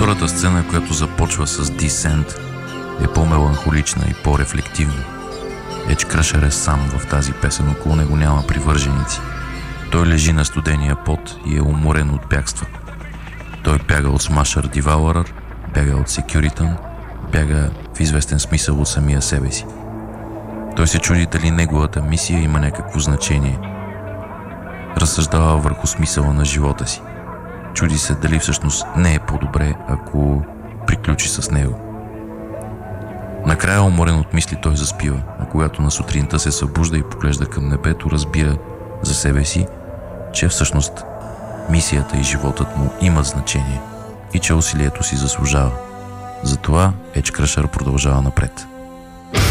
Втората сцена, която започва с Descent, е по-меланхолична и по-рефлективна. Едж Кръшър е сам в тази песен, около него няма привърженици. Той лежи на студения пот и е уморен от бягства. Той бяга от Smasher Devourer, бяга от Securitan, бяга в известен смисъл от самия себе си. Той се чуди дали неговата мисия има някакво значение. Разсъждава върху смисъла на живота си. Чуди се дали всъщност не е по-добре, ако приключи с него. Накрая, уморен от мисли, той заспива, а когато на сутринта се събужда и поглежда към небето, разбира за себе си, че всъщност мисията и животът му имат значение и че усилието си заслужава. Затова Едж Кръшър продължава напред.